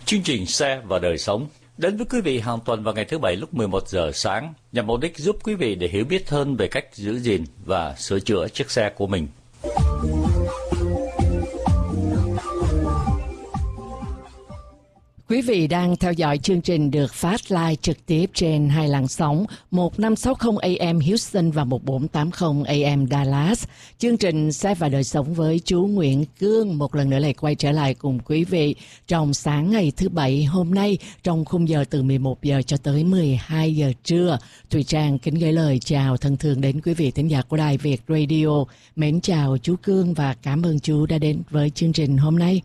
Chương trình Xe và Đời Sống đến với quý vị hàng tuần vào ngày thứ Bảy lúc 11 giờ sáng nhằm mục đích giúp quý vị để hiểu biết hơn về cách giữ gìn và sửa chữa chiếc xe của mình. Quý vị đang theo dõi chương trình được phát live trực tiếp trên hai làn sóng 1560 AM Houston và 1480 AM Dallas. Chương trình Xe và Đời Sống với chú Nguyễn Cương một lần nữa lại quay trở lại cùng quý vị trong sáng ngày thứ Bảy hôm nay trong khung giờ từ 11 giờ cho tới 12 giờ trưa. Thùy Trang kính gửi lời chào thân thương đến quý vị thính giả của Đài Việt Radio. Mến chào chú Cương và cảm ơn chú đã đến với chương trình hôm nay.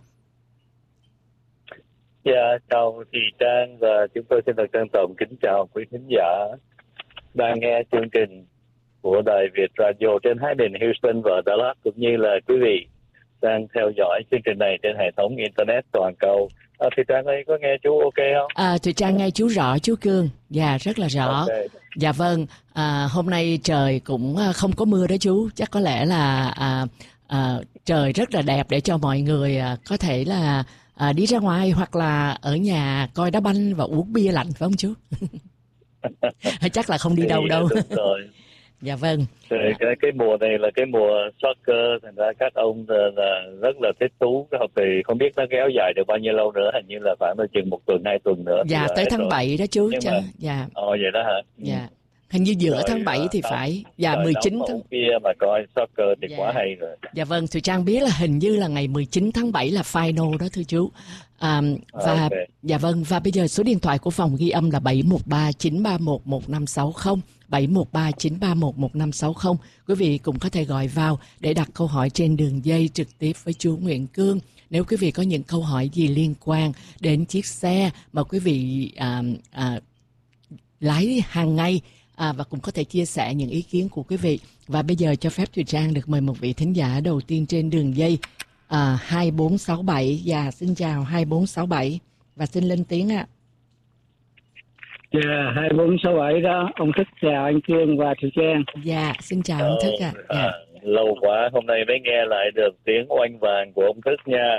Dạ, chào chị Trang và chúng tôi xin được trân trọng kính chào quý thính giả đang nghe chương trình của Đài Việt Radio trên hai miền Houston và Dallas, cũng như là quý vị đang theo dõi chương trình này trên hệ thống Internet toàn cầu. Thì Trang ơi, có nghe chú ok không? Thì Trang nghe chú rõ chú Cương. Dạ, rất là rõ. Okay. Dạ vâng, hôm nay trời cũng không có mưa đó chú. Chắc có lẽ là trời rất là đẹp để cho mọi người có thể là đi ra ngoài hoặc là ở nhà coi đá banh và uống bia lạnh, phải không chú? Chắc là không đi đâu đâu. Đúng rồi. Dạ vâng. Cái mùa này là cái mùa soccer, thành ra các ông là rất là thích thú. Thì không biết nó kéo dài được bao nhiêu lâu nữa, hình như là khoảng chừng 1 tuần 2 tuần nữa. Dạ, tới tháng 7 đó chú. Mà... Dạ. Vậy đó hả? Dạ. Hình như giữa tháng 7 thì phải. Dạ, 19 tháng... kia mà coi soccer thì quá hay rồi. Dạ vâng, Thùy Trang biết là hình như là ngày 19 tháng 7 là final đó thưa chú. Và okay. Dạ vâng, và bây giờ số điện thoại của phòng ghi âm là 713-931-1560, 713-931-1560. Quý vị cũng có thể gọi vào để đặt câu hỏi trên đường dây trực tiếp với chú Nguyễn Cương. Nếu quý vị có những câu hỏi gì liên quan đến chiếc xe mà quý vị lái hàng ngày, và cũng có thể chia sẻ những ý kiến của quý vị. Và bây giờ cho phép Thùy Trang được mời một vị thính giả đầu tiên trên đường dây 2467. Dạ, xin chào 2467 và xin lên tiếng ạ. Dạ, 2467 đó. Ông Thức chào anh Cương và Thùy Trang. Dạ, xin chào ông Thức ạ. Dạ. Lâu quá, hôm nay mới nghe lại được tiếng oanh vàng của ông Thức nha.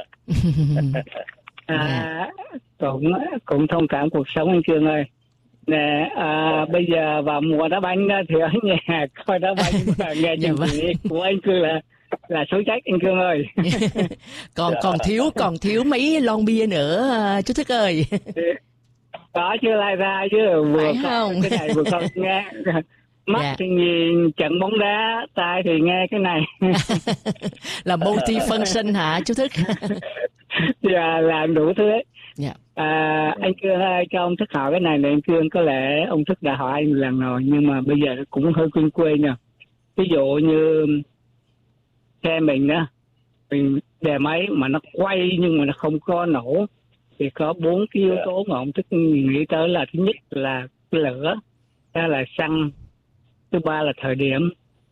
Cũng thông cảm cuộc sống anh Cương ơi. Nè, bây giờ vào mùa đá banh thì ở nhà coi đá banh và nghe chương trình của anh Cương là số trách anh Cương ơi. còn thiếu mấy lon bia nữa chú Thức ơi. Có chưa lai ra chứ vừa phải không? Cái này vừa không nghe. Mắt thì nhìn trận bóng đá, tai thì nghe cái này. Là multi-function hả chú Thức? Dạ, làm đủ thứ ấy. Yeah. Anh Cương ơi, cho ông Thức hỏi cái này là anh Cương có lẽ ông Thức đã hỏi anh lần rồi, nhưng mà bây giờ cũng hơi quên nè. Ví dụ như xe mình đó, mình đề máy mà nó quay nhưng mà nó không có nổ, thì có 4 cái yếu tố mà ông Thức nghĩ tới là: thứ nhất là cái lửa, thứ là xăng, thứ ba là thời điểm,